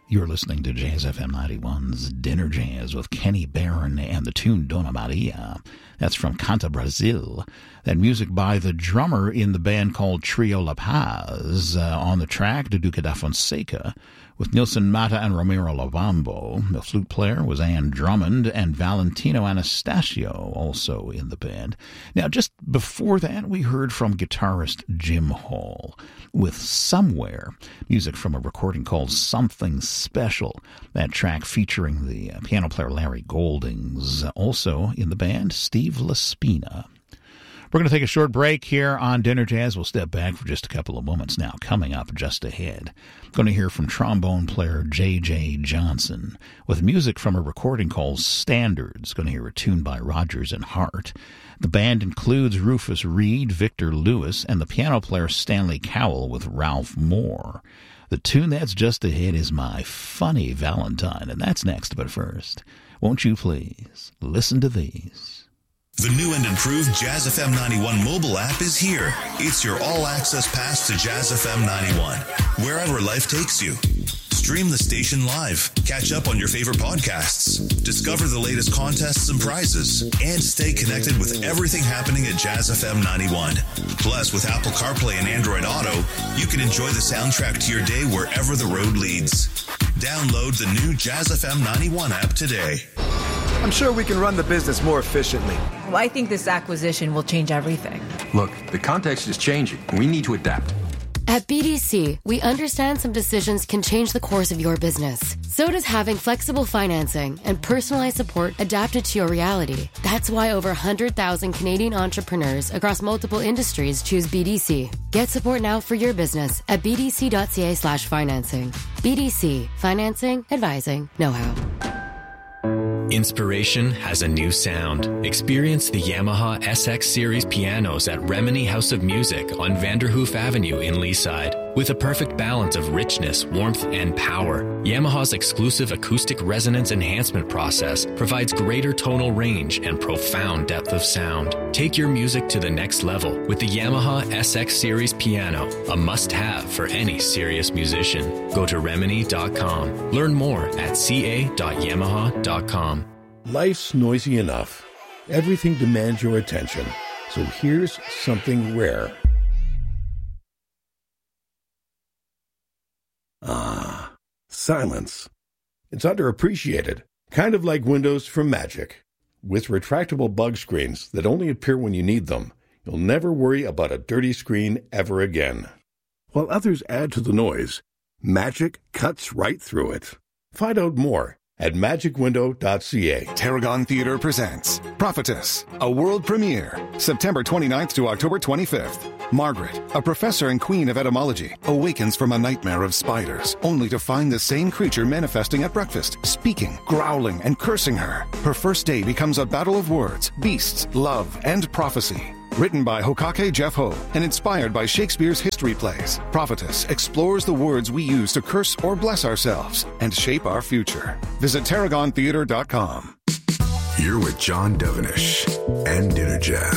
You're listening to Jazz FM 91's Dinner Jazz with Kenny Barron and the tune Dona Maria. That's from Canta Brazil. That music by the drummer in the band called Trio La Paz. On the track, Duduca da Fonseca, with Nilson Mata and Romero Lobambo. The flute player was Ann Drummond, and Valentino Anastasio also in the band. Now, just before that, we heard from guitarist Jim Hall with Somewhere, music from a recording called Something Special. That track featuring the piano player Larry Goldings. Also in the band, Steve Laspina. We're going to take a short break here on Dinner Jazz. We'll step back for just a couple of moments now. Coming up just ahead, going to hear from trombone player J.J. Johnson with music from a recording called Standards. Going to hear a tune by Rodgers and Hart. The band includes Rufus Reed, Victor Lewis, and the piano player Stanley Cowell with Ralph Moore. The tune that's just ahead is My Funny Valentine, and that's next. But first, won't you please listen to these? The new and improved Jazz FM 91 mobile app is here. It's your all-access pass to Jazz FM 91, wherever life takes you. Stream the station live, catch up on your favorite podcasts, discover the latest contests and prizes, and stay connected with everything happening at Jazz FM 91. Plus, with Apple CarPlay and Android Auto, you can enjoy the soundtrack to your day wherever the road leads. Download the new Jazz FM 91 app today. I'm sure we can run the business more efficiently. Well, I think this acquisition will change everything. Look, the context is changing. We need to adapt. At BDC, we understand some decisions can change the course of your business. So does having flexible financing and personalized support adapted to your reality. That's why over 100,000 Canadian entrepreneurs across multiple industries choose BDC. Get support now for your business at bdc.ca/financing. BDC. Financing, advising, know-how. Inspiration has a new sound. Experience the Yamaha SX Series pianos at Remini House of Music on Vanderhoof Avenue in Leaside. With a perfect balance of richness, warmth, and power, Yamaha's exclusive acoustic resonance enhancement process provides greater tonal range and profound depth of sound. Take your music to the next level with the Yamaha SX Series piano, a must-have for any serious musician. Go to Remini.com. Learn more at ca.yamaha.com. Life's noisy enough. Everything demands your attention. So here's something rare. Silence. It's underappreciated, kind of like Windows from Magic. With retractable bug screens that only appear when you need them, you'll never worry about a dirty screen ever again. While others add to the noise, Magic cuts right through it. Find out more at magicwindow.ca. Tarragon Theatre presents Prophetess, a world premiere, September 29th to October 25th. Margaret, a professor and queen of etymology, awakens from a nightmare of spiders, only to find the same creature manifesting at breakfast, speaking, growling, and cursing her. Her first day becomes a battle of words, beasts, love, and prophecy. Written by Hokake Jeff Ho and inspired by Shakespeare's history plays, Prophetess explores the words we use to curse or bless ourselves and shape our future. Visit TarragonTheatre.com. You're with John Devenish and Dinner Jazz.